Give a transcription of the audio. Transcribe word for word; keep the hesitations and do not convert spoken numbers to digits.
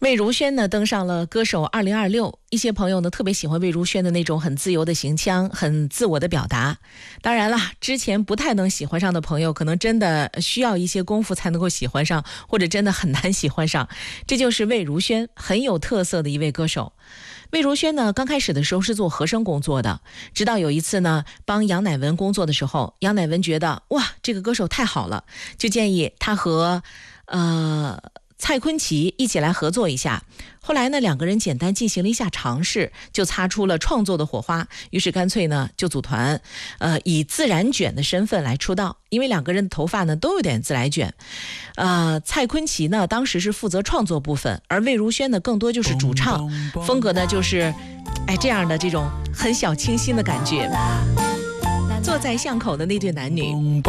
魏如萱呢登上了歌手二零二六，一些朋友呢特别喜欢魏如萱的那种很自由的行腔，很自我的表达。当然了，之前不太能喜欢上的朋友，可能真的需要一些功夫才能够喜欢上，或者真的很难喜欢上。这就是魏如萱很有特色的一位歌手。魏如萱呢，刚开始的时候是做和声工作的，直到有一次呢，帮杨乃文工作的时候，杨乃文觉得哇，这个歌手太好了，就建议他和呃蔡坤奇一起来合作一下。后来呢，两个人简单进行了一下尝试，就擦出了创作的火花，于是干脆呢就组团，呃，以自然卷的身份来出道。因为两个人的头发呢都有点自来卷，呃，蔡坤奇呢当时是负责创作部分，而魏如萱呢更多就是主唱，风格呢就是哎这样的这种很小清新的感觉。坐在巷口的那对男女。